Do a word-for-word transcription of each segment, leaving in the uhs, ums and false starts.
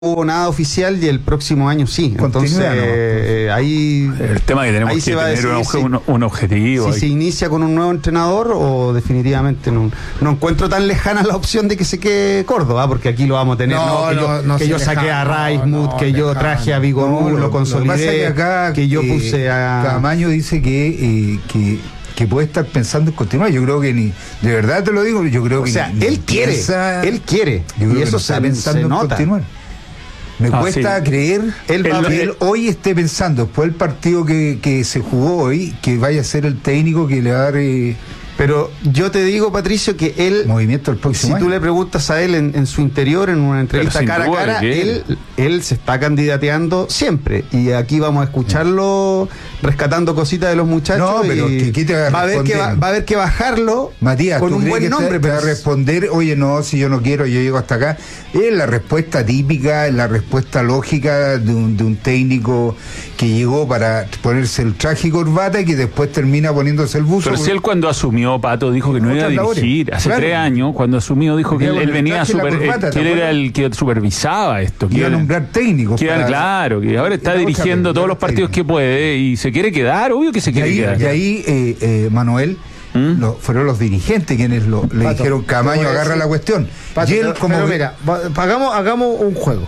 hubo nada oficial y el próximo año sí. Entonces, Continúa, ¿no? eh, ahí. El tema es que tenemos que tener un, si, un, un objetivo. Si ahí. se inicia con un nuevo entrenador o definitivamente no, no encuentro tan lejana la opción de que se quede Córdoba, porque aquí lo vamos a tener. No, No, que no, yo, no que se yo saqué lejano, a Raismuth, no, que yo lejano. traje a Vigor, No, lo, lo- lo consolidé, lo que pasa es que acá, que yo eh, puse a. Camaño dice que, eh, que que puede estar pensando en continuar. Yo creo que ni, de verdad te lo digo, yo creo O que sea, ni, él ni quiere, piensa, él quiere, yo creo y que eso no se, está pensando se en nota. continuar. Me Ah, cuesta sí. creer Él él va- que él hoy esté pensando, después del partido que, que se jugó hoy, que vaya a ser el técnico que le va a dar eh, Pero yo te digo, Patricio, que él, movimiento al próximo si tú año. le preguntas a él en, en su interior, en una entrevista sin cara a duda cara, que él, él- él se está candidateando siempre. Y aquí vamos a escucharlo rescatando cositas de los muchachos. No, pero y ¿qué- qué te va a va a haber que va, responder? va a haber que bajarlo Matías, con ¿tú un crees buen que nombre. te, te va a pero- responder, oye, no, si yo no quiero, yo llego hasta acá? Es la respuesta típica, es la respuesta lógica de un, de un técnico que llegó para ponerse el traje y corbata y que después termina poniéndose el buzo. Pero si él cuando asumió, Pato, dijo que no iba a Otras labores. dirigir. Hace Claro. tres años, cuando asumió, dijo que él, Venía él con el venía a traje y la super, corbata, eh, ¿te que él era acuerdas? el que supervisaba esto. Que Iba a era- nombrar técnicos. que era- para- claro, que ahora está Era otra dirigiendo cosa, todos los era partidos que técnico. puede y se quiere quedar, obvio que se Y quiere ahí, quedar. y ahí eh, eh, Manuel, ¿Mm? lo- fueron los dirigentes quienes lo, le Pato, dijeron, Camaño, te voy a agarra decir- la cuestión. Pato, y él pero- como pero que- mira, va- hagamos, hagamos un juego.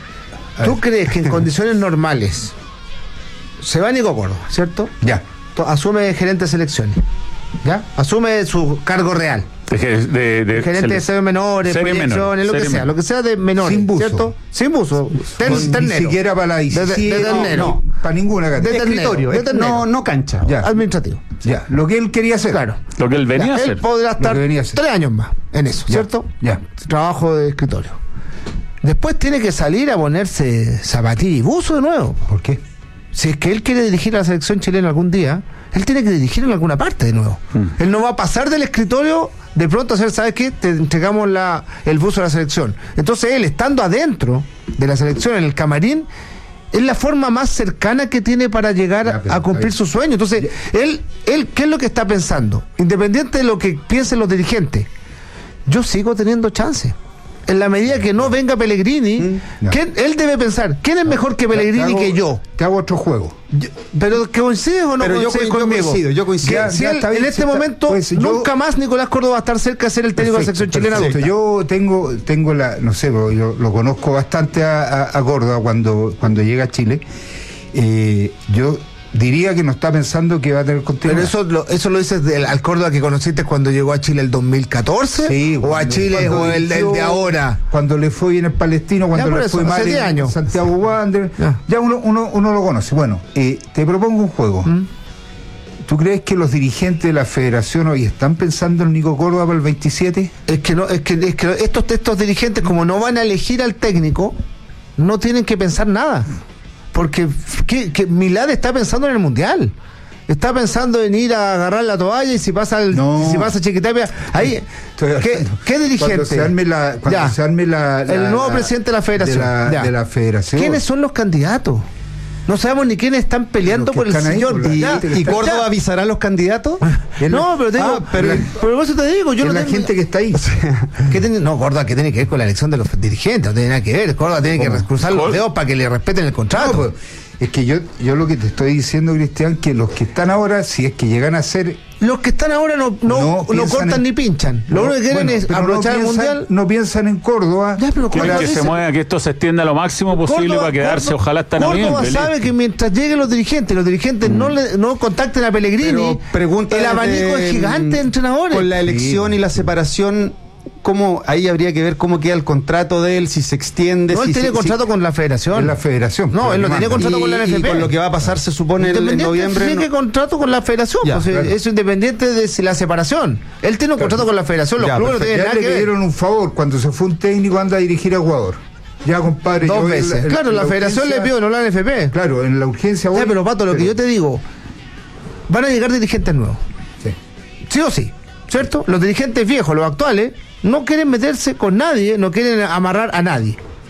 A ¿Tú ver. crees que en condiciones normales se va Nico Córdoba, ¿cierto? Ya, To- Asume gerente de selecciones, ¿ya? Asume su cargo real. De, de- de- Gerente de se- series menores, serie proyecciones, menor, lo que serie sea, menor. lo que sea de menores, Sin buzo. ¿cierto? Sin buzo. Ten- con- ni ternero. siquiera para la De- de- diecisiete, de ternero. no, para ninguna De categoría. ternero, escritorio, de es- ternero. no, no cancha. Ya. Administrativo. Ya, lo que él quería hacer. Claro. Lo que él venía Ya, a hacer. él podrá estar que venía a hacer. tres años más en eso, Ya, ¿cierto? ya. Trabajo de escritorio. Después tiene que salir a ponerse zapatilla y buzo de nuevo. ¿Por qué? Si es que él quiere dirigir a la selección chilena algún día, él tiene que dirigir en alguna parte de nuevo. Mm. Él no va a pasar del escritorio de pronto a hacer, ¿sabes qué? Te entregamos la, el buzo a la selección. Entonces él, estando adentro de la selección, en el camarín, es la forma más cercana que tiene para llegar Ya, pero a cumplir ahí- su sueño. Entonces, él, él, ¿qué es lo que está pensando? Independiente de lo que piensen los dirigentes, yo sigo teniendo chance. En la medida que no venga Pellegrini, ya. ¿quién- él debe pensar, ¿quién es mejor que Te Pellegrini hago- que yo? Te hago otro juego. Yo- pero que coincide o no Pero yo coincide co- yo conmigo. coincido, yo coincido. Que Ya, si ya él, está bien, en este si está- momento pues, yo- nunca más Nicolás Córdoba va a estar cerca de ser el técnico de la Perfecto, sección chilena perfecto. adulta. Yo tengo, tengo la, no sé, porque yo lo conozco bastante a, a, a Córdoba cuando, cuando llega a Chile. Eh, yo diría que no está pensando que va a tener continuidad. Pero eso lo, eso lo dices del, al Córdoba que conociste cuando llegó a Chile el dos mil catorce, Sí, o a cuando- Chile cuando o el, el dirigió- de ahora. Cuando le fue bien el Palestino, cuando Ya por le eso, fue hace mal diez en años. Santiago Wander. Ya. Ya, uno, uno, uno lo conoce. Bueno, eh, te propongo un juego. ¿Mm? ¿Tú crees que los dirigentes de la federación hoy están pensando en Nico Córdoba para el veintisiete? Es que no, es que, es que estos, estos dirigentes, como no van a elegir al técnico, no tienen que pensar nada. Porque que, que Milad está pensando en el mundial. Está pensando en ir a agarrar la toalla y si pasa el, No. si pasa Chiquitapia. Ahí, Estoy ¿qué, hablando. qué dirigente? Cuando se arme la, cuando Ya. se arme la, la- El nuevo la- presidente de la federación. De la, Ya. de la federación. ¿Quiénes son los candidatos? No sabemos ni quiénes están peleando Los que por el están ahí, sillón. por la ¿Y, Ya, gente y que Córdoba ya. avisará a los candidatos? Es la- No, pero te digo, Ah, pero- pero, pero por eso te digo, yo Es no la tengo- gente que está ahí. ¿Qué tiene- no, Córdoba, ¿qué tiene que ver con la elección de los dirigentes? No tiene nada que ver. Córdoba tiene que ¿Cómo? cruzar los Cor- dedos para que le respeten el contrato. No, pues, es que yo, yo lo que te estoy diciendo, Cristian, que los que están ahora, si es que llegan a ser. Los que están ahora no, no, No no piensan cortan en- ni pinchan. Lo no, único que quieren bueno, es pero aprovechar no el piensan- mundial. No piensan en Córdoba. Ya, pero Que, Córdoba que se dice- mueva, que esto se extienda lo máximo posible Córdoba- para quedarse, Córdoba- ojalá hasta Córdoba noviembre. sabe listo. que mientras lleguen los dirigentes, los dirigentes no le, no contacten a Pellegrini, Pero pregunta el abanico desde, es gigante de entrenadores. Con la elección Sí. y la separación, ¿cómo? Ahí habría que ver cómo queda el contrato de él, si se extiende. no, él si, tiene si- contrato con la federación. Es la federación. No, pero él no que tenía manda. contrato y, con la N F P. y con lo que va a pasar, se supone, en, en Independiente noviembre. tiene no- que contrato con la federación, Ya, pues, eh, claro. eso independiente de si la separación. Él tiene un contrato con la federación, los Ya, clubes no tienen Ya nada le que ver. pidieron un favor cuando se fue un técnico anda a dirigir a Ecuador. Ya, compadre. Dos yo en veces. en claro, la, federación urgencia- le pidió, no la N F P. Claro, en la urgencia. voy, Ya, pero Pato, lo que yo te digo, van a llegar dirigentes nuevos. Sí. Sí o sí, ¿cierto? Los dirigentes viejos, los actuales, no quieren meterse con nadie, no quieren amarrar a nadie.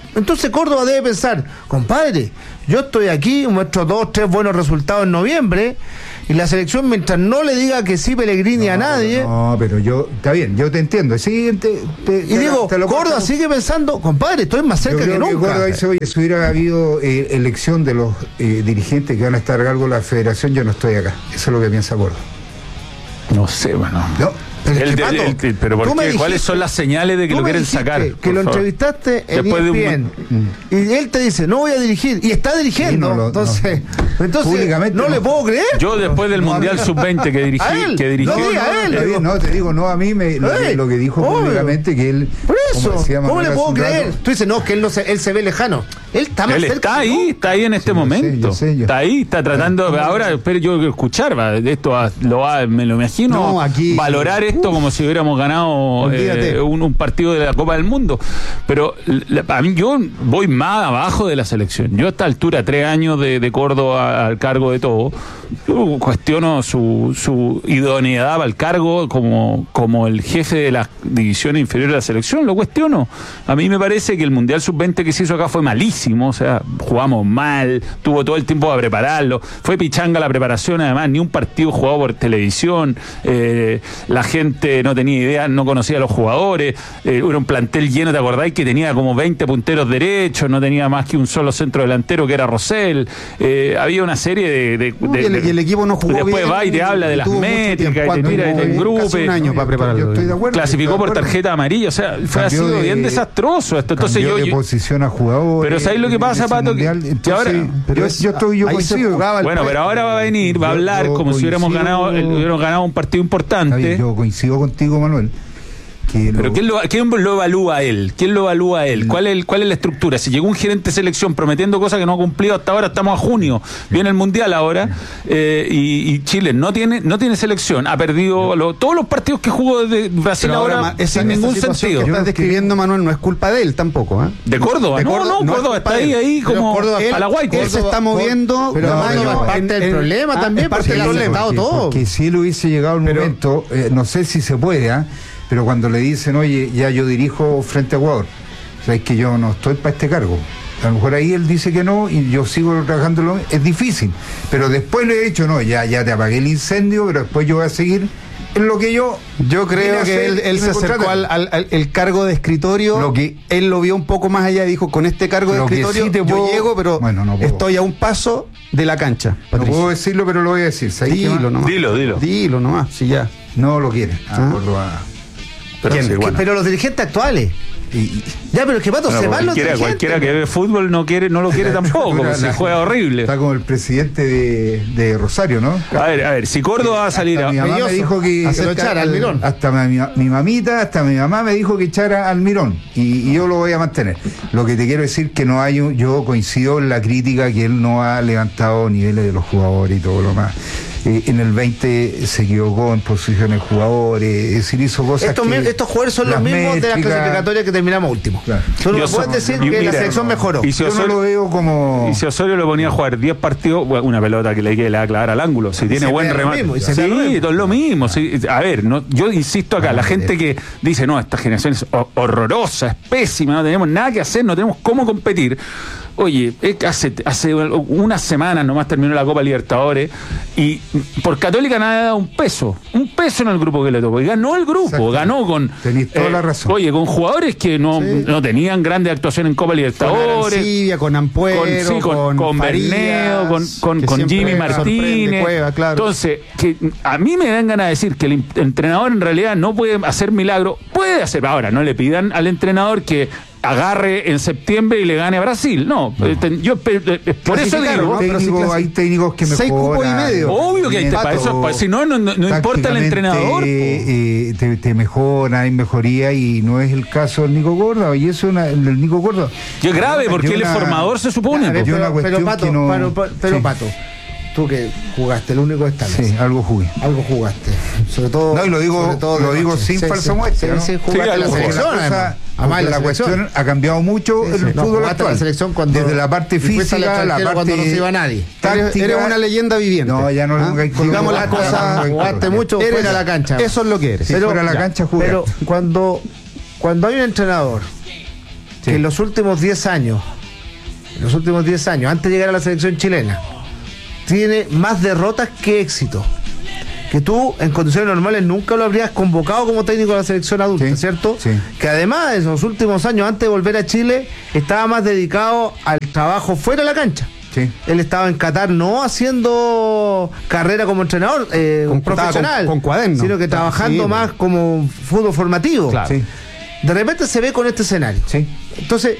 Entonces Córdoba debe pensar, compadre, yo estoy aquí, muestro dos, tres buenos resultados en noviembre, y la selección, mientras no le diga que sí Pellegrini no, a nadie... No, pero yo, está bien, yo te entiendo. Sí, te, te, y te, digo, te lo Córdoba corto. sigue pensando, compadre, estoy más cerca Yo que creo que nunca. Córdoba dice, oye, si hubiera habido eh, elección de los eh, dirigentes que van a estar a cargo de la federación, yo no estoy acá. Eso es lo que piensa Córdoba. No sé, bueno. No. Pero, El- es que, el- Pato, el- pero ¿por tú me qué? dijiste- ¿Cuáles son las señales de que tú lo me quieren dijiste sacar? Que Por lo favor. entrevistaste en Después de un E S P N, y él te dice, no voy a dirigir, y está dirigiendo. Sí, no lo- entonces, entonces Públicamente no, no. le puedo creer. Yo después del No, Mundial no. sub veinte que dirigí, A él, que dirigió, no diga a él. Está bien, no, te digo, no a mí, me, lo, que- Ey, lo que dijo obvio. públicamente que él. Por como eso, decía ¿cómo Manuel le hace puedo un creer? rato, Tú dices, no, que él, no se, él se ve lejano. Él está más él cerca. está que ahí, nunca. está ahí en este Sí, yo sé, momento. yo sé, yo- Está ahí, está tratando. Ahora espero yo escuchar, va, de esto va- lo va, me lo imagino, No, aquí- valorar esto como si hubiéramos ganado Olvídate. eh, un, un partido de la Copa del Mundo. Pero la- a mí yo voy más abajo de la selección. Yo a esta altura, tres años de, de Córdoba al cargo de todo, yo cuestiono su, su idoneidad al cargo como, como el jefe de la división inferior de la selección. Lo cuestiono. A mí me parece que el Mundial sub veinte que se hizo acá fue malísimo. O sea, jugamos mal, tuvo todo el tiempo para prepararlo. Fue pichanga la preparación, además, ni un partido jugado por televisión. Eh, la gente no tenía idea, no conocía a los jugadores. Eh, era un plantel lleno, ¿te acordáis? Que tenía como veinte punteros derechos, no tenía más que un solo centro delantero que era Rosell. Eh, había una serie de. de- No, de- y, el, y el equipo no jugó Después bien. va y te habla de las tuvo mucho métricas, tiempo. y te ¿Cuánto? tira y te Casi engrupe. un año para prepararlo. Yo estoy de acuerdo. Clasificó estoy por de acuerdo. tarjeta amarilla, o sea, fue, ha Cambió sido de- bien desastroso esto. Entonces Cambió yo, de yo- posición a jugadores. Pero ¿sabes lo que en pasa, ese Pato? Que- mundial. que Entonces, ahora- yo, es- yo estoy, yo ahí se coincido. jugaba el bueno, pero ahora va a venir, va a Yo- hablar yo como si hubiéramos coincido- ganado, el- hubiéramos ganado un partido Está importante. bien, yo coincido contigo, Manuel. Que Pero lo- ¿quién lo, ¿quién lo evalúa a él? ¿Quién lo evalúa a él? ¿Cuál es, el- ¿Cuál es la estructura? Si llegó un gerente de selección prometiendo cosas que no ha cumplido hasta ahora, estamos a junio, viene el Mundial ahora, eh, y, y Chile no tiene no tiene selección, ha perdido lo- todos los partidos que jugó desde Brasil Pero ahora, ahora, esa- sin esa ningún situación sentido. que estás describiendo, Manuel, no es culpa de él tampoco. ¿eh? De Córdoba, De no, Córdoba, no, no es Córdoba culpa está de ahí, él. ahí Pero como Córdoba- a la guay. Él se está moviendo. Pero no, Manuel, no, es parte en- del en- problema ah, también, es parte porque del él ha problema. aceptado porque, todo. porque si él hubiese llegado el Pero- momento, eh, no sé si se puede, ¿ah? Pero cuando le dicen, oye, ya yo dirijo frente a Ecuador, o sea, es que yo no estoy para este cargo. A lo mejor ahí él dice que no y yo sigo trabajando, lo- es difícil. Pero después le he dicho, no, ya, ya te apagué el incendio, pero después yo voy a seguir en lo que yo... Yo vine creo a que hacer él, él y se me acercó contratan. al, al- al- el cargo de escritorio. Lo que- él lo vio un poco más allá y dijo: con este cargo de Lo que escritorio sí te yo puedo- llego, pero Bueno, no puedo. estoy a un paso de la cancha. No Patricio. puedo decirlo, pero lo voy a decir. ¿Sabes qué Dilo más? nomás. Dilo, dilo. Dilo nomás, sí, ya. No lo quiere. Ah, Ah. Córdoba. Pero ¿Quién? sí, Que- bueno. Pero los dirigentes actuales. Y- y- Ya, pero es que Pato, Bueno, se van los cualquiera, dirigentes. cualquiera que ve fútbol no quiere, no lo quiere tampoco, porque se la- juega horrible. Está como el presidente de, de Rosario, ¿no? A ver, a ver, si Córdoba va a salir Hasta a, mi mamá me Belloso. dijo que A que lo echara, Almirón. hasta mi, mi mamita, hasta mi mamá me dijo que echara al Almirón y, y yo lo voy a mantener. Lo que te quiero decir que no hay, un- yo coincido en la crítica que él no ha levantado niveles de los jugadores y todo lo más. Eh, en el veinte se equivocó en posiciones de jugadores, es decir, hizo cosas Estos, que mi- estos jugadores son los las mismos de las métricas- clasificatorias que terminamos último. Claro. Tú no Yo me puedes so- decir y que la mira, selección no, mejoró. y si Yo no Osorio- lo veo como... Y si Osorio lo ponía a jugar diez partidos, bueno, una pelota que le, que le va a clavar al ángulo. Si tiene se buen ve lo remate. mismo, y se Sí, ve lo mismo. todo es lo mismo. Sí. A ver, no, yo insisto acá, Ah, la gente que dice, no, esta generación es ho- horrorosa, es pésima, no tenemos nada que hacer, no tenemos cómo competir. Oye, es que hace, hace unas semanas nomás terminó la Copa Libertadores y por Católica nadie ha dado un peso, un peso en el grupo que le tocó. Y ganó el grupo, Exacto. ganó con. eh, Tenés toda la razón. Oye, con jugadores que no, Sí. no tenían grandes actuaciones en Copa Con Libertadores. Arancibia, con Ampuero, Con, sí, con, con Farías, Berneo, con, con, que con siempre Jimmy sorprende Martínez. Cueva, claro. Entonces, que a mí me dan ganas de decir que el in- entrenador en realidad no puede hacer milagro. Puede hacer, ahora, no le pidan al entrenador que agarre en septiembre y le gane a Brasil. No, eh, ten- yo pe- eh, por eso Clasificaron, digo. ¿no? Pero sí Técnicos- clasi- hay técnicos que mejoran. Seis cupos y medio. Obvio que hay te- para eso, para- si no, no, no- no importa el Tácticamente, entrenador. po. eh, te, te mejora, hay mejoría y no es el caso del Nico Córdoba. Y eso es una, el del Nico Córdoba. Y es grave porque Yo él es una- formador, se supone. A ver, po. Yo una pero, pero, cuestión Pato, que no- pero, pero, pero, sí. Pato, tú que jugaste, el único que está. Sí, algo jugué. Algo jugaste. Sobre todo. No, y lo digo- sobre todo lo de digo noche. sin Sí, falsa sí, modestia, sí, ¿no? sí, Sí, jugaste en algo la jugué. selección, La cosa- además. Además, porque la cuestión ha cambiado mucho Sí, en sí. el No, fútbol jugaste en la actual. selección cuando- Desde la parte y fuiste al física, la extranjero parte cuando no se iba nadie. Eres, táctica. eres una leyenda viviente. No, ya no ¿Ah? nunca hay que- Digamos las jugaste- cosas. jugaste mucho Eres- fuera de la cancha. Eso es lo que eres. Sí, fuera de la cancha jugaste. Pero cuando, cuando hay un entrenador que en los últimos diez años, en los últimos diez años, antes de llegar a la selección chilena, tiene más derrotas que éxitos. Que tú, en condiciones normales, nunca lo habrías convocado como técnico de la selección adulta, Sí, ¿cierto? sí. Que además, en los últimos años, antes de volver a Chile, estaba más dedicado al trabajo fuera de la cancha. Sí. Él estaba en Qatar no haciendo carrera como entrenador eh, Con- profesional, con- con cuaderno. sino que trabajando Sí, más como fútbol formativo. Claro. Sí. De repente se ve con este escenario. Sí. Entonces,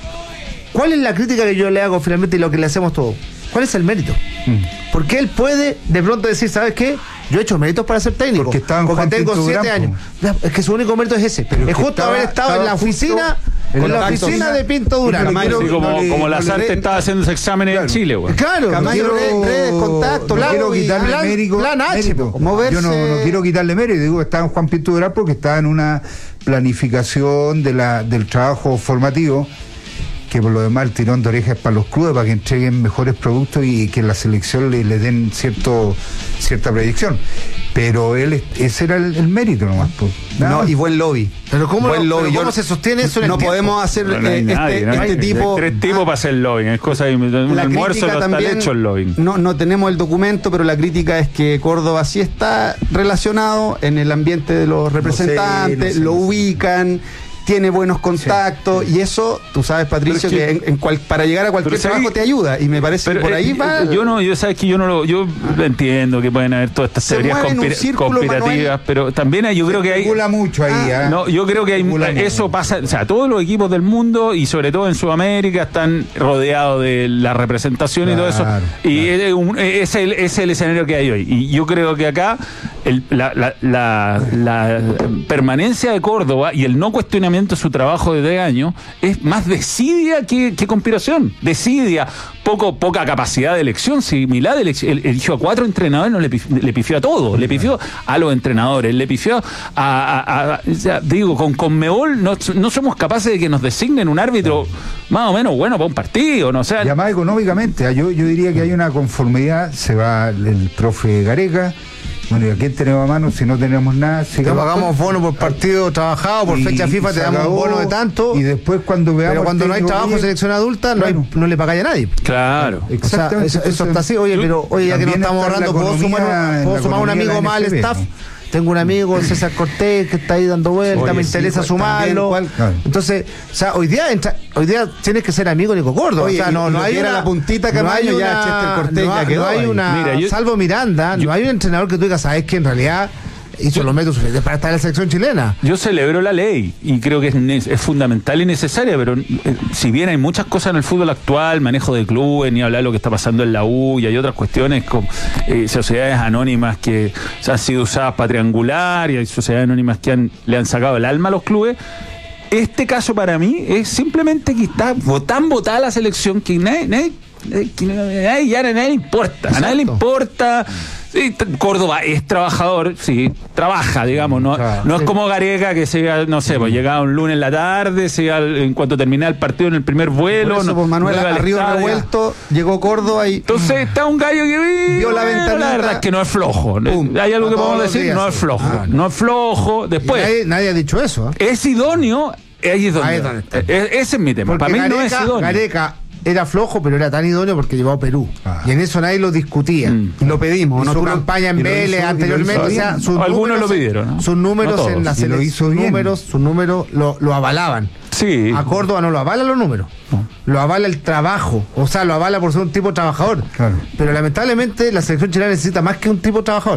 ¿cuál es la crítica que yo le hago finalmente y lo que le hacemos todos? ¿Cuál es el mérito? Mm. Porque él puede de pronto decir, ¿sabes qué? Yo he hecho méritos para ser técnico. Porque estaba en Juan tengo Pinto siete Durán, años. Ya, es que su único mérito es ese. Pero es es que justo estaba- haber estado en estaba la justo oficina, en en la la oficina oficina de Pinto Durán. no le Así quiero- como, no le- como la no le- Sarte estaba haciendo exámenes en Chile, güey. Claro, Camayo, no redes, redes, contacto, no Lago quiero y quitarle plan- mérito, plan H, mérito. po. Moverse- Yo no, no quiero quitarle mérito, digo, estaba en Juan Pinto Durán porque estaba en una planificación de la, del trabajo formativo, que por lo demás el tirón de orejas para los clubes, para que entreguen mejores productos y que la selección le, le den cierto cierta predicción. Pero él, ese era el, el mérito nomás. Pues. Nada No, más. y buen lobby. Pero ¿cómo, buen lo- lobby. pero Yo ¿cómo no- se sostiene eso en el No tiempo? podemos hacer No, no hay eh, nadie, este, no hay- este hay tipo. tres tipos para hacer lobbying, es cosa de un La almuerzo crítica no está también- hecho el lobbying. No, no tenemos el documento, pero la crítica es que Córdoba sí está relacionado en el ambiente de los representantes, no sé, lo no sé. ubican, tiene buenos contactos, y eso, tú sabes, Patricio, Pero que, es que- en, en cual- para llegar a cualquier Pero si trabajo hay- te ayuda, y me parece que por eh, ahí eh, va. yo no, yo sabes que yo no lo, yo entiendo que pueden haber todas estas Se teorías mueve en un conspira- círculo, conspirativas, Manuel. pero también hay, yo creo que hay Especula mucho ahí, ¿ah? No, yo creo que hay, Especula mucho. eso pasa, o sea, todos los equipos del mundo y sobre todo en Sudamérica están rodeados de la representación y todo eso. Claro, Y es, un- es el, es el escenario que hay hoy. Y yo creo que acá el- la, la- la- la permanencia de Córdoba y el no cuestionamiento de su trabajo de tres años es más desidia que, que conspiración. Desidia, poco, poca capacidad de elección. Si Milad elec- el- eligió a cuatro entrenadores, no le, pif- le pifió a todo. Le pifió a los entrenadores, le pifió a. a- a- a- o sea, digo, con Conmebol no, no somos capaces de que nos designen un árbitro más o menos bueno para un partido, ¿no? O sea, Y además económicamente, ah, yo, yo diría que hay una conformidad, se va el, el profe Gareca, bueno, ¿y a quién tenemos a mano si no tenemos nada? Te Sigamos pagamos con- bono por partido trabajado, por y- fecha FIFA y te se damos un acabó, bono de tanto. Y después cuando veamos... Pero cuando el no hay técnico trabajo en bien, selección adulta, no, hay- claro. no le pagáis a nadie. claro. O sea, Exactamente, eso, eso entonces, está así. Oye, pero oye, ya que nos también estamos está la ahorrando, ¿puedo sumar, economía, un- ¿puedo la sumar un economía de amigo la más al N F B, staff? ¿no? Tengo un amigo, César Cortés, que está ahí dando vueltas, Oye, me sí, interesa pues, sumarlo. también, ¿cuál? Entonces, o sea, hoy día entra, hoy día tienes que ser amigo de Nico Córdoba. Oye, o sea, no, y no lo hay que era una, la puntita no hay Camaño, ya una- Chester Cortés no ya hay- quedó no hay ahí. una, Mira, yo- salvo Miranda, yo- no hay un entrenador que tú digas, sabes que en realidad hizo los métodos suficientes para estar en la selección chilena. Yo celebro la ley y creo que es, ne- es fundamental y necesaria, pero eh, si bien hay muchas cosas en el fútbol actual, manejo de clubes, ni hablar de lo que está pasando en la U, y hay otras cuestiones como eh, sociedades anónimas que se han sido usadas para triangular, y hay sociedades anónimas que han, le han sacado el alma a los clubes. Este caso para mí es simplemente que está tan votada la selección que nadie, nadie, que nadie, ya a nadie le importa. A nadie le Exacto. importa. Sí, t- Córdoba es trabajador, sí, trabaja, digamos, no, Claro. no es como Gareca que se iba, no sé, pues llegaba un lunes en la tarde, se iba al- en cuanto terminaba el partido en el primer vuelo. Por eso, no, pues, Manuel, no iba al a Río estadio. Revuelto, llegó Córdoba y. Entonces está un gallo que Vio la bueno, ventanita. La verdad es que no es flojo. Pum. Hay algo que Todos podemos los decir, días, no es sí. flojo. Ah, no es flojo. Y Después, nadie, nadie ha dicho eso. ¿eh? es idóneo, ahí es donde. Ahí es donde está. e- ese es mi tema. Porque Para mí no es Gareca, idóneo. Gareca era flojo, pero era tan idóneo porque llevó a Perú. Ah. Y en eso nadie lo discutía. Mm. Lo pedimos, Y ¿no? su Tú lo- campaña en y lo hizo- Vélez y lo anteriormente, hizo o sea, bien. sus Algunos números, lo pidieron, ¿no? sus números No todos. en la Y lo sele- hizo sus bien. números, sus números lo, lo avalaban. Sí. A Córdoba no lo avala los números, lo avala el trabajo, o sea, lo avala por ser un tipo trabajador. Claro. Pero lamentablemente la selección chilena necesita más que un tipo trabajador,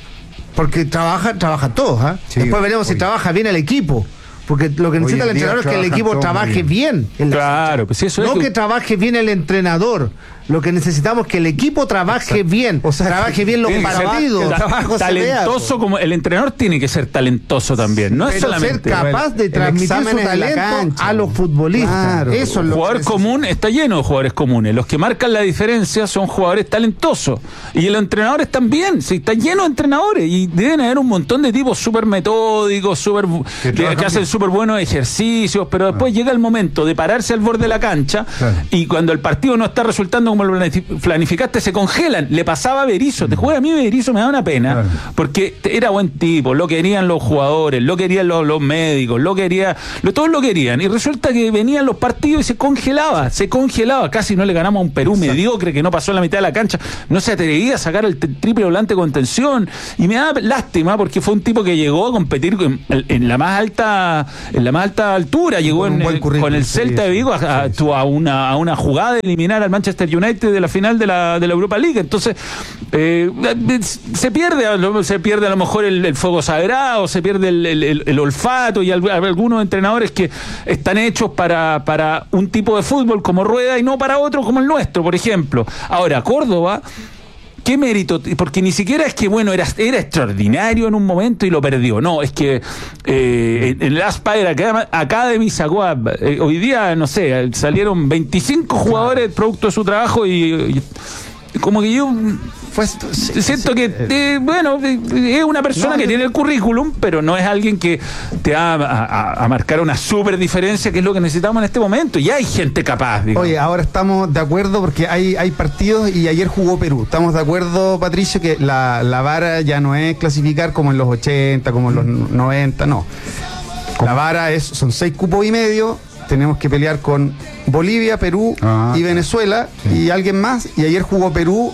porque trabaja, trabajan todos. ¿ah? Sí, Después veremos si oye. trabaja bien el equipo. Porque lo que Hoy necesita en el día entrenador es que el trabajan equipo todos trabaje muy bien. en la Claro, cancha. pues eso es no que- que trabaje bien el entrenador. Lo que necesitamos es que el equipo trabaje bien, O sea, trabaje bien los Tiene que ser partidos. el trabajo se vea, talentoso como el entrenador tiene que ser talentoso también, no es pero solamente ser capaz de el transmitir su examen en la talento cancha. a los futbolistas. Claro. Eso es lo jugador que común está lleno de jugadores comunes. Los que marcan la diferencia son jugadores talentosos. Y los entrenadores también. Sí, está lleno de entrenadores. Y deben haber un montón de tipos súper metódicos, súper bu- Que que, trabajan que hacen bien. súper buenos ejercicios. Pero después llega el momento de pararse al borde de la cancha. Claro. Y cuando el partido no está resultando como como lo planificaste, se congelan. Le pasaba a Berizzo, te juega a mí Berizzo, me da una pena, claro. Porque era buen tipo, lo querían los jugadores, lo querían los, los médicos, lo quería, lo, todos lo querían, y resulta que venían los partidos y se congelaba, se congelaba, casi no le ganamos a un Perú Exacto. mediocre que no pasó en la mitad de la cancha, no se atrevía a sacar el triple volante con tensión, y me da lástima porque fue un tipo que llegó a competir en, en la más alta, en la más alta altura, llegó en, el, con el Celta de Vigo a, a, a, una, a una jugada de eliminar al Manchester United de la final de la, de la Europa League. Entonces eh, se pierde se pierde a lo mejor el, el fuego sagrado, se pierde el, el, el olfato, y algunos entrenadores que están hechos para, para un tipo de fútbol como Rueda y no para otro como el nuestro, por ejemplo. Ahora, Córdoba, ¿qué mérito? Porque ni siquiera es que, bueno, era, era extraordinario en un momento y lo perdió. No, es que eh, en el Aspire Academy sacó a, eh, hoy día, no sé, salieron veinticinco jugadores producto de su trabajo y, y como que yo... Pues, siento que, eh, bueno, es una persona no, que tiene el currículum, pero no es alguien que te va a, a, a marcar una súper diferencia, que es lo que necesitamos en este momento. Y hay gente capaz, digamos. Oye, ahora estamos de acuerdo porque hay, hay partidos y ayer jugó Perú. Estamos de acuerdo, Patricio, que la, la vara ya no es clasificar como en los ochenta, como en los noventa, no. La vara es, son seis cupos y medio. Tenemos que pelear con Bolivia, Perú ah, y Venezuela sí. y alguien más. Y ayer jugó Perú.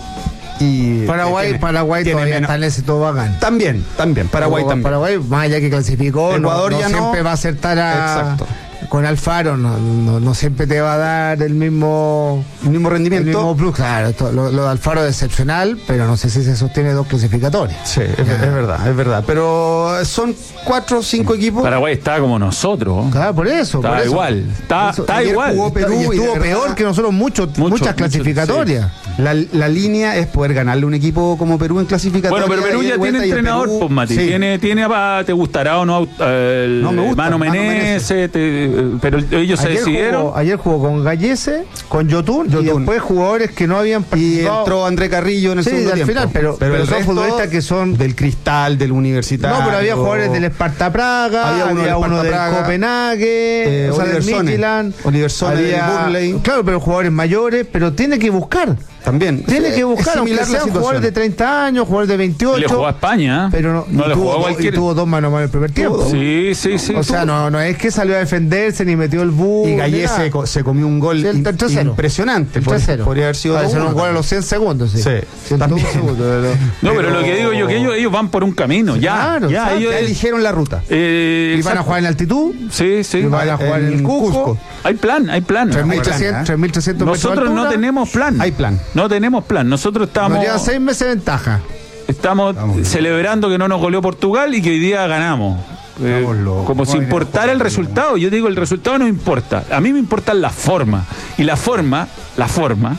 Y Paraguay, tiene, Paraguay tiene todavía menos, está en ese tobogán. También, también, Paraguay también. Paraguay, más allá que clasificó, Ecuador no, ya no siempre no. va a acertar a... Exacto. Con Alfaro no, no, no siempre te va a dar el mismo el mismo rendimiento. El mismo plus, claro, esto, lo, lo de Alfaro es excepcional, pero no sé si se sostiene dos clasificatorias. Sí, es, es verdad, es verdad. Pero son cuatro o cinco equipos. Paraguay está como nosotros. Claro, por eso. Está por eso. igual, está, eso, está igual. Jugó Perú y estuvo y peor verdad, que nosotros mucho, mucho, muchas clasificatorias. Mucho, sí. la, la línea es poder ganarle un equipo como Perú en clasificatoria. Bueno, pero Perú ya tiene entrenador, pues, Mati. Sí. Tiene, tiene, te gustará o no el no, me gusta, Mano Menezes, pero ellos se ayer decidieron. Jugó, ayer jugó con Gallese, con Yotun, Yotun, y después jugadores que no habían participado. Y entró André Carrillo en el sí, segundo al tiempo. final, pero, pero, pero son futbolistas que son del Cristal, del Universitario. No, pero había jugadores del Sparta Praga, había uno, había del, uno del Copenhague, eh, o sea, del Midtjylland, Oliver Sone, del Burnley. Claro, pero jugadores mayores, pero tiene que buscar. También. Tiene que buscar, aunque sean jugadores de treinta años, jugadores de veintiocho. Le jugó a España, pero no, no le tuvo, jugó a cualquier... y tuvo dos manos más en el primer tiempo. Sí, sí, sí. O sea, no, no es que salió a defenderse ni metió el bus. Y Gallese se comió un gol sí, in, impresionante. Podría, podría haber sido un gol a los cien segundos. Sí, sí también. Segundos, pero, no, pero lo que digo yo, que ellos, ellos van por un camino. Ya, claro, ya, ellos ya eligieron la ruta. Eh, ¿Y van a jugar en altitud? Sí, sí. ¿Y van a jugar en, en Cusco? Cusco? Hay plan, hay plan. tres mil trescientos Nosotros no tenemos plan. Hay plan. No tenemos plan. Nosotros estamos... Nos llevan seis meses de ventaja. Estamos, estamos celebrando que no nos goleó Portugal y que hoy día ganamos. Eh, como si importara el resultado. Yo digo, el resultado no importa. A mí me importa la forma. Y la forma, la forma...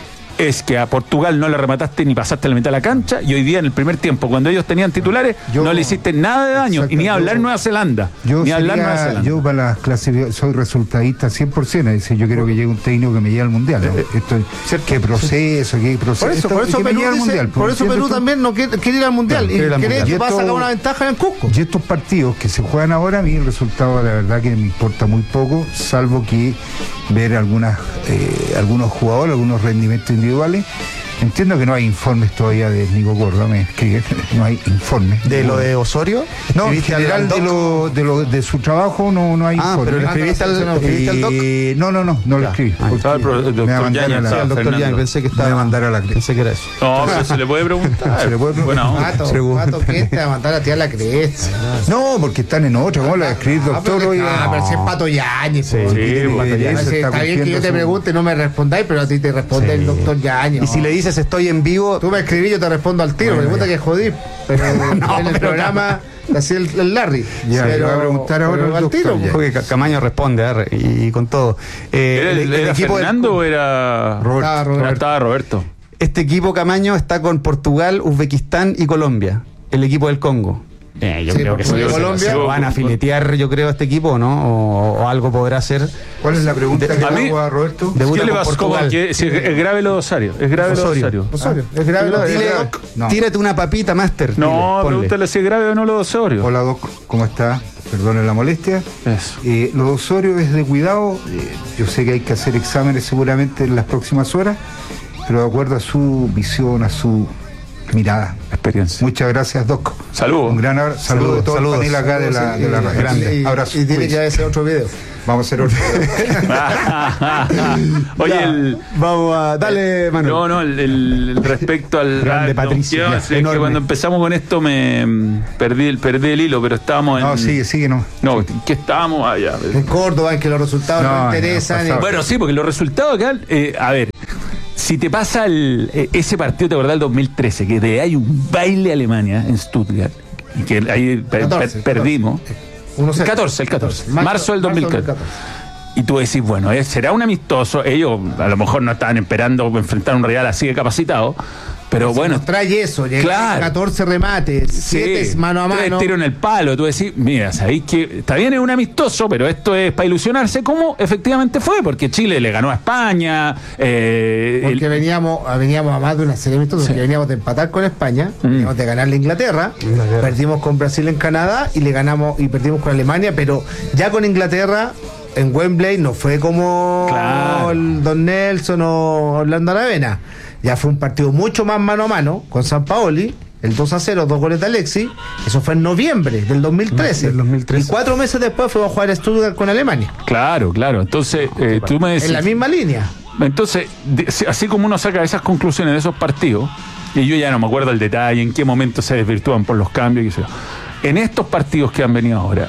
es que a Portugal no le remataste ni pasaste la mitad de la cancha, y hoy día en el primer tiempo, cuando ellos tenían titulares, yo, no le hiciste nada de daño, y ni hablar yo, Nueva Zelanda. Yo ni sería, hablar Nueva Zelanda. Yo para las clasificaciones soy resultadista cien por ciento, es decir, yo quiero que llegue un técnico que me lleve al mundial. ¿no? Esto, ¿Qué proceso? ¿Qué proceso? Por eso, esto, por eso, Perú, dice, mundial, por eso Perú también no quiere, quiere ir al mundial, claro, y quiere mundial. que va a sacar una ventaja en el Cusco. Y estos partidos que se juegan ahora, a mí el resultado la verdad que me importa muy poco, salvo que ver algunas eh, algunos jugadores, algunos rendimientos individuales. Entiendo que no hay informes todavía de Nico Córdoba, me escribe, no hay informes. ¿De lo de Osorio? No, en general de, lo, de, lo, de su trabajo no, no hay ah, informes. ¿Pero le escribiste al, no, eh, al doc? No, no, no, no lo escribí. Ah, estaba el, el doctor Yañez. El doctor Yañez, pensé que estaba... Me mandar a la cresta. Pensé que era eso. No, pero se le puede preguntar. Se le puede preguntar. Bueno, Mato, Mato, ¿qué te va a mandar a ti a la cresta? No, porque están en otra. ¿Cómo la va a escribir, doctor? Ah, pero si es Pato Yañez. Sí, está bien que yo te pregunte y no me respondáis, pero a ti te responde el doctor Yañez. Y si le dices estoy en vivo... Tú me escribí, yo te respondo al tiro, pregunta que jodí, pero no, en el pero programa así el, el Larry. Ya, pero, voy a preguntar ahora al tiro. Porque Camaño responde ¿eh? y, y con todo. Eh, ¿Era, el, el, el ¿era equipo Fernando de, o era Roberto? Estaba Roberto. Estaba Roberto. Este equipo Camaño está con Portugal, Uzbekistán y Colombia. El equipo del Congo. Eh, yo sí, creo que sí, Colombia se lo van a filetear, yo creo, a este equipo, ¿no? O, o algo podrá hacer. ¿Cuál es la pregunta de, que le hago a Roberto? ¿Qué le vas como que si es grave lo de Osario? Es grave lo de Osario. Osorio. Es grave lo de Osario. No. Tírate una papita, Master. No, dile, pregúntale si es grave o no lo de Osorio. Hola, Doc, ¿cómo está? Perdone la molestia. Eso. Eh, lo de Osorio es de cuidado. Eh, yo sé que hay que hacer exámenes seguramente en las próximas horas. pero de acuerdo a su visión, a su mirada. Experiencia. Muchas gracias, Doc. Saludos. Un gran abrazo. Saludos de todo el panel acá de la, de la radio. Grande. Y, Abrazo. y tiene que hacer otro video. Vamos a hacer otro. Oye, Ya, el. vamos a. Dale, Manuel. No, no, el, el- el respecto al. Grande al- Patricio, yo ya, sé que enorme. cuando empezamos con esto me mm, perdí el, perdí el hilo, pero estábamos en. No, sigue, sigue, no. No, ¿qué estábamos allá? En Córdoba, en que los resultados no, No, no, interesan. pasado. y- Bueno, sí, porque los resultados acá, eh, a ver, si te pasa el, eh, ese partido, te acordás del dos mil trece, que de hay un baile a Alemania en Stuttgart, y que ahí per- catorce, per- perdimos. uno cero. El catorce, el catorce. Marzo- Marzo del dos mil catorce. marzo del catorce. Y tú decís, bueno, eh, será un amistoso. Ellos a lo mejor no estaban esperando enfrentar a un Real así de capacitado, pero bueno. Nos trae eso, llega Claro. catorce remates, siete Sí, mano a tres mano. tiros en el palo. Tú decís, mira, sabéis que está bien, es un amistoso, pero esto es para ilusionarse, como efectivamente fue, porque Chile le ganó a España. Eh, Porque el- veníamos, veníamos a más de una serie de amistosos, Sí. porque veníamos de empatar con España, Mm. veníamos de ganarle a Inglaterra, Inglaterra. perdimos con Brasil en Canadá y le ganamos y perdimos con Alemania, pero ya con Inglaterra en Wembley no fue como Claro. el Don Nelson o Orlando Aravena. Ya fue un partido mucho más mano a mano con San Paoli, el dos a cero, dos goles de Alexis. Eso fue en noviembre del dos mil trece. Del dos mil trece. Y cuatro meses después fuimos a jugar a Stuttgart con Alemania. Claro, claro. Entonces, eh, tú me decís. En la misma línea. Entonces, de- si- así como uno saca esas conclusiones de esos partidos, y yo ya no me acuerdo el detalle, en qué momento se desvirtúan por los cambios, qué sé yo. En estos partidos que han venido ahora,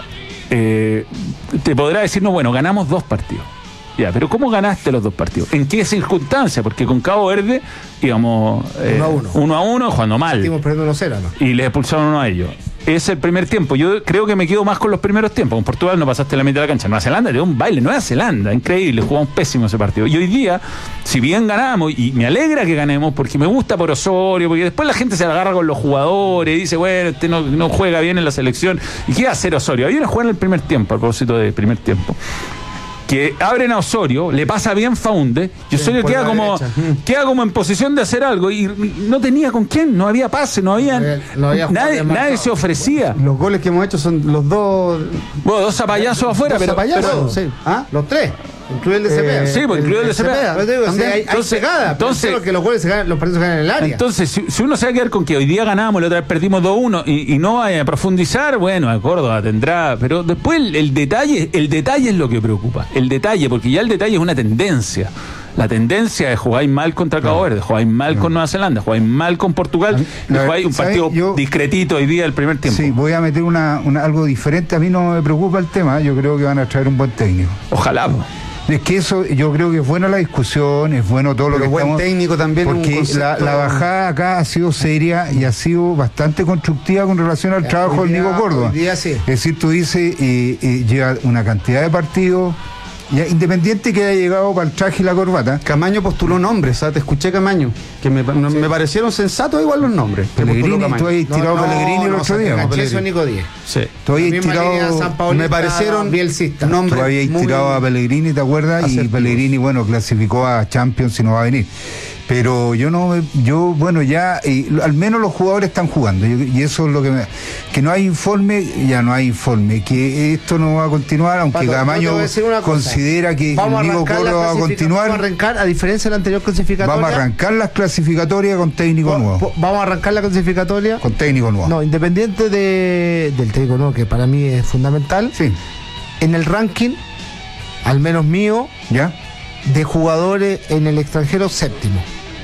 eh, te podrá decir, no, bueno, ganamos dos partidos. Ya, pero ¿cómo ganaste los dos partidos? ¿En qué circunstancias? Porque con Cabo Verde íbamos eh, Uno a uno. uno a uno, jugando mal. Estuvimos perdiendo uno cero, ¿no? Y les expulsaron uno a ellos. Es el primer tiempo. Yo creo que me quedo más con los primeros tiempos. Con Portugal no pasaste la mitad de la cancha. Nueva Zelanda te dio un baile. Nueva Zelanda, increíble. Jugamos pésimo ese partido. Y hoy día, si bien ganamos, y me alegra que ganemos, porque me gusta por Osorio, porque después la gente se la agarra con los jugadores y dice, bueno, este no, no juega bien en la selección. ¿Y qué va a hacer Osorio? Había una jugada en el primer tiempo, a propósito de primer tiempo, que abren a Osorio, le pasa bien Faunde, y Osorio por queda la como, derecha. queda como en posición de hacer algo, y no tenía con quién, no había pase, no había, No había- no había nadie, jugadores nadie marcados. se ofrecía. Los goles que hemos hecho son los dos. Bueno, dos zapallazos afuera, Dos pero, zapallazos. pero- Sí. ¿Ah? Los tres. Incluye el de Cepeda. Eh, sí, pues incluido el de Cepeda. Pero te digo, o sea, También. hay, hay Entonces- pegada. entonces- Entonces, que los goles se ganan, los partidos se ganan en el área. entonces, si, si uno se va a quedar con que hoy día ganamos, la otra vez perdimos dos uno y, y no va a profundizar, bueno, a Córdoba tendrá, pero después el, el detalle, el detalle es lo que preocupa, el detalle, porque ya el detalle es una tendencia. La tendencia es jugáis mal contra Cabo Verde, jugáis mal con Nueva Zelanda, jugáis mal con Portugal, y A ver, jugáis un ¿sabes? partido Yo- discretito hoy día el primer tiempo. Sí, voy a meter una, una- algo diferente. A mí no me preocupa el tema. Yo creo que van a traer un buen técnico. Ojalá. po. Es que eso, yo creo que es bueno la discusión, es bueno todo lo Pero que buen estamos... técnico también es un Porque concepto- la, la bajada acá ha sido seria y ha sido bastante constructiva con relación al Ya, trabajo hoy del día- Nico Córdoba. hoy día sí. Es decir, tú dices, eh, eh, lleva una cantidad de partidos, ya, independiente que haya llegado para el traje y la corbata. Camaño postuló nombres, ¿sabes? Te escuché Camaño, que me, no- me parecieron sensatos igual los nombres. que postuló Pellegrini, Camaño. tú habías tirado a Pellegrini el otro día. Gancheso Nico Díez. Sí. Tú La habías misma línea tirado... San Paulista, me parecieron bielcista. nombres Tú habías muy tirado a Pellegrini, ¿te acuerdas? Y asertivos. Pellegrini, bueno, clasificó a Champions y no va a venir. Pero yo no, yo, bueno, ya, eh, al menos los jugadores están jugando. Y, y eso es lo que me. Que no hay informe, ya no hay informe. Que esto no va a continuar, aunque Pato, yo te Camaño voy a decir una cosa. considera que Vamos a el Nico arrancar la Córdoba va a clasifica- continuar. Vamos a arrancar, a diferencia de la anterior clasificatoria. Vamos a arrancar las clasificatorias con técnico po- nuevo. po- Vamos a arrancar la clasificatoria. Con técnico nuevo. No, independiente de, del técnico nuevo, que para mí es fundamental. Sí, En el ranking, al menos mío, ¿ya? de jugadores en el extranjero, séptimo.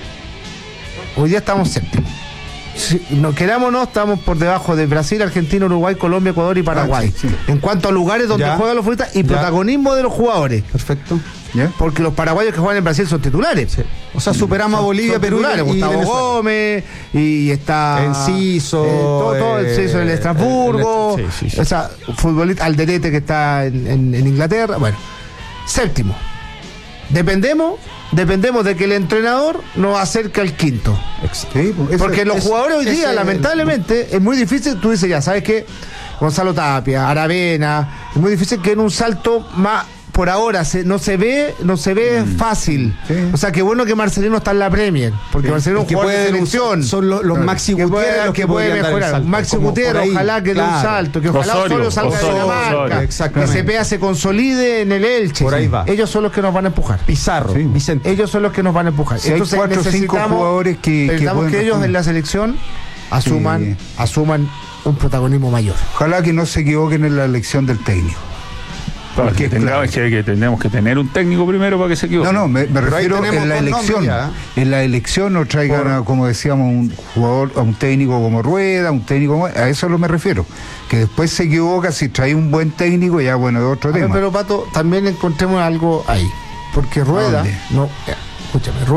Hoy día estamos séptimo. Si no queramos o no, estamos por debajo de Brasil, Argentina, Uruguay, Colombia, Ecuador y Paraguay. Ah, sí, sí. En cuanto a lugares donde Ya. juegan los futbolistas y Ya. protagonismo de los jugadores. Perfecto. ¿Ya? Porque los paraguayos que juegan en Brasil son titulares. O sea, superamos a Bolivia, Son Perú y titulares, Gustavo Venezuela. Gómez y está Enciso, eh, todo, todo Enciso en el eh, Estrasburgo, el- el- sí, sí, sí. o sea, futbolista Alderete que está en, en- en Inglaterra, bueno, séptimo. Dependemos, dependemos de que el entrenador nos acerque al quinto. Sí, pues, eso- Porque los eso- jugadores hoy día, ese- lamentablemente, es muy difícil, tú dices ya, ¿sabes qué? Gonzalo Tapia, Aravena, es muy difícil que en un salto más por ahora se, no se ve, no se ve Mm. fácil. Sí. O sea, qué bueno que Marcelino está en la Premier, porque Marcelino es un que jugador de puede selección. son los, los Claro. Maxi que Gutiérrez puede, los que puede podrían dar el mejorar. salto, Maxi como por Gutiérrez, ahí. ojalá que dé un Claro. salto, que ojalá Osorio, Osorio salga de Osorio, Dinamarca, Osorio. que Exactamente. C P A se consolide en el Elche. Por ahí Sí. va. Ellos son los que nos van a empujar. Pizarro, Sí. Vicente. Ellos son los que nos van a empujar. Si hay Entonces cuatro o cinco necesitamos, jugadores que- que necesitamos que, pueden ellos responder. en la selección asuman, Sí. asuman un protagonismo mayor. Ojalá que no se equivoquen en la elección del técnico. Porque Porque, tengamos claro. que, que tenemos que tener un técnico primero para que se equivoque. No, no, me, me Pero ahí refiero tenemos en la dos elección. nombres En la elección no traigan, Por- a, como decíamos, un jugador, a un técnico como Rueda, un técnico como- a eso lo me refiero. Que después se equivoca, si trae un buen técnico, ya bueno, es otro A ver, tema. pero Pato, también encontremos algo ahí. Porque Rueda, dónde? no, eh, escúchame,